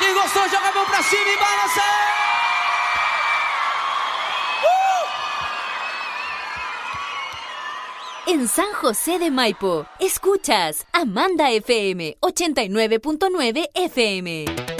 Quem gostou, joga a mão pra cima e balança! En San José de Maipo, escuchas Amanda FM 89.9 FM.